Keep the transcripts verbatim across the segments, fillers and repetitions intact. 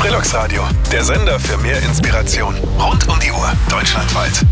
Brilux Radio, der Sender für mehr Inspiration. Rund um die Uhr, deutschlandweit.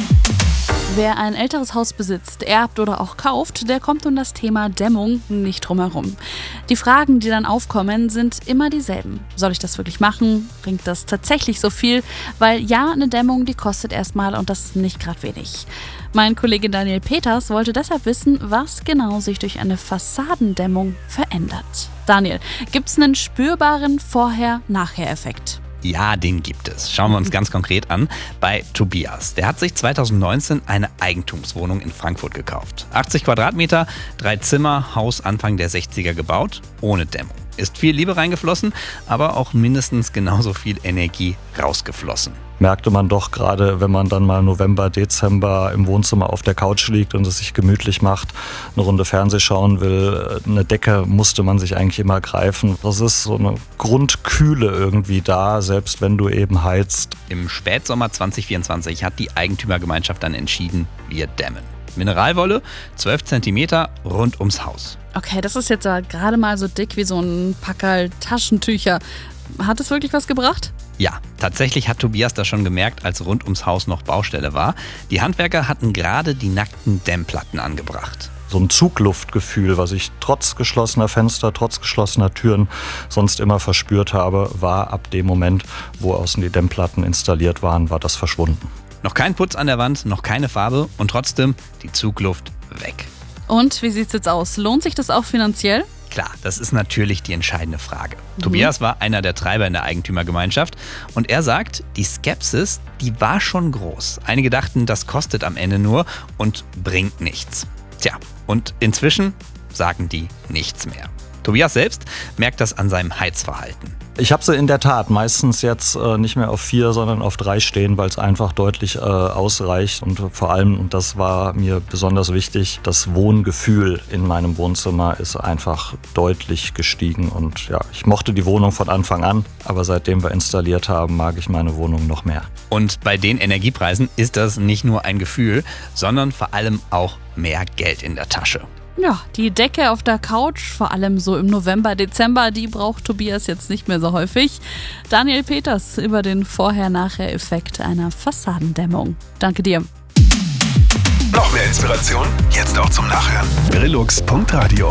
Wer ein älteres Haus besitzt, erbt oder auch kauft, der kommt um das Thema Dämmung nicht drum herum. Die Fragen, die dann aufkommen, sind immer dieselben. Soll ich das wirklich machen? Bringt das tatsächlich so viel? Weil ja, eine Dämmung, die kostet erstmal und das ist nicht gerade wenig. Mein Kollege Daniel Peters wollte deshalb wissen, was genau sich durch eine Fassadendämmung verändert. Daniel, gibt es einen spürbaren Vorher-Nachher-Effekt? Ja, den gibt es. Schauen wir uns ganz konkret an bei Tobias. Der hat sich zweitausendneunzehn eine Eigentumswohnung in Frankfurt gekauft. achtzig Quadratmeter, drei Zimmer, Haus Anfang der sechziger gebaut, ohne Dämmung. Ist viel Liebe reingeflossen, aber auch mindestens genauso viel Energie rausgeflossen. Merkte man doch gerade, wenn man dann mal November, Dezember im Wohnzimmer auf der Couch liegt und es sich gemütlich macht, eine Runde Fernseh schauen will, eine Decke musste man sich eigentlich immer greifen. Das ist so eine Grundkühle irgendwie da, selbst wenn du eben heizt. Im Spätsommer zwanzig vierundzwanzig hat die Eigentümergemeinschaft dann entschieden, wir dämmen. Mineralwolle, zwölf Zentimeter rund ums Haus. Okay, das ist jetzt gerade mal so dick wie so ein Packerl Taschentücher. Hat es wirklich was gebracht? Ja, tatsächlich hat Tobias das schon gemerkt, als rund ums Haus noch Baustelle war. Die Handwerker hatten gerade die nackten Dämmplatten angebracht. So ein Zugluftgefühl, was ich trotz geschlossener Fenster, trotz geschlossener Türen sonst immer verspürt habe, war ab dem Moment, wo außen die Dämmplatten installiert waren, war das verschwunden. Noch kein Putz an der Wand, noch keine Farbe und trotzdem die Zugluft weg. Und wie sieht's jetzt aus? Lohnt sich das auch finanziell? Klar, das ist natürlich die entscheidende Frage. Mhm. Tobias war einer der Treiber in der Eigentümergemeinschaft und er sagt, die Skepsis, die war schon groß. Einige dachten, das kostet am Ende nur und bringt nichts. Tja, und inzwischen sagen die nichts mehr. Tobias selbst merkt das an seinem Heizverhalten. Ich habe sie in der Tat meistens jetzt äh, nicht mehr auf vier, sondern auf drei stehen, weil es einfach deutlich äh, ausreicht. Und vor allem, und das war mir besonders wichtig, das Wohngefühl in meinem Wohnzimmer ist einfach deutlich gestiegen. Und ja, ich mochte die Wohnung von Anfang an, aber seitdem wir installiert haben, mag ich meine Wohnung noch mehr. Und bei den Energiepreisen ist das nicht nur ein Gefühl, sondern vor allem auch mehr Geld in der Tasche. Ja, die Decke auf der Couch, vor allem so im November, Dezember, die braucht Tobias jetzt nicht mehr so häufig. Daniel Peters über den Vorher-Nachher-Effekt einer Fassadendämmung. Danke dir. Noch mehr Inspiration? Jetzt auch zum Nachhören. Brilux Punkt Radio